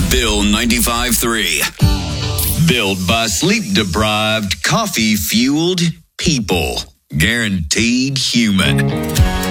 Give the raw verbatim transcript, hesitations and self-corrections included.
Bill ninety-five three. Built by sleep-deprived, coffee-fueled people. Guaranteed human.